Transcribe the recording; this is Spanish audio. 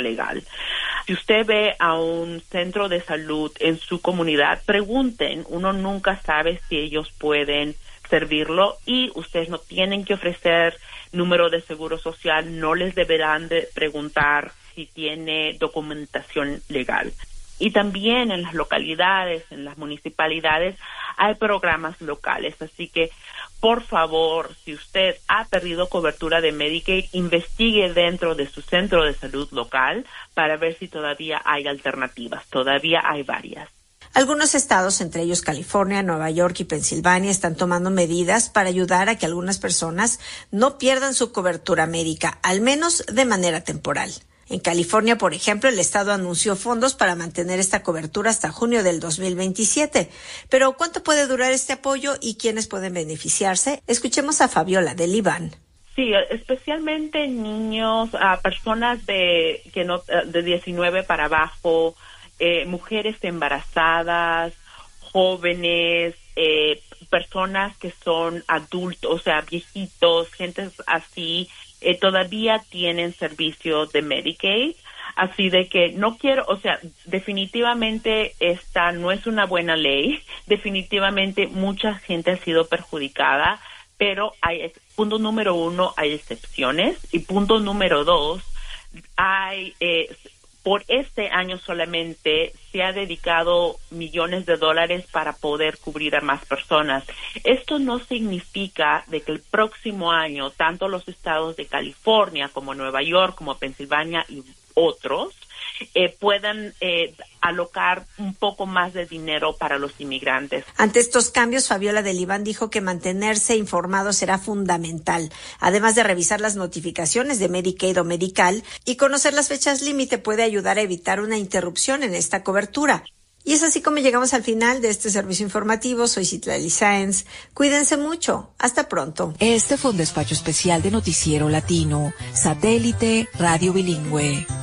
legal. Si usted ve a un centro de salud en su comunidad, pregunten. Uno nunca sabe si ellos pueden servirlo, y ustedes no tienen que ofrecer número de seguro social, no les deberán de preguntar si tiene documentación legal. Y también en las localidades, en las municipalidades, hay programas locales. Así que, por favor, si usted ha perdido cobertura de Medicaid, investigue dentro de su centro de salud local para ver si todavía hay alternativas. Todavía hay varias. Algunos estados, entre ellos California, Nueva York y Pensilvania, están tomando medidas para ayudar a que algunas personas no pierdan su cobertura médica, al menos de manera temporal. En California, por ejemplo, el estado anunció fondos para mantener esta cobertura hasta junio del 2027. Pero, ¿cuánto puede durar este apoyo y quiénes pueden beneficiarse? Escuchemos a Fabiola del IBAN. Sí, especialmente niños, personas de 19 para abajo, mujeres embarazadas, jóvenes, personas que son adultos, o sea, viejitos, gente así, todavía tienen servicio de Medicaid. Así de que no quiero, o sea, definitivamente esta no es una buena ley. Definitivamente mucha gente ha sido perjudicada, pero punto número 1, hay excepciones. Y punto número 2, por este año solamente se ha dedicado millones de dólares para poder cubrir a más personas. Esto no significa de que el próximo año tanto los estados de California como Nueva York, como Pensilvania y otros puedan alocar un poco más de dinero para los inmigrantes. Ante estos cambios, Fabiola del IBAN dijo que mantenerse informado será fundamental, además de revisar las notificaciones de Medicaid o Medical, y conocer las fechas límite puede ayudar a evitar una interrupción en esta cobertura. Y es así como llegamos al final de este servicio informativo. Soy Citlali Sáenz. Cuídense mucho. Hasta pronto. Este fue un despacho especial de Noticiero Latino, Satélite Radio Bilingüe.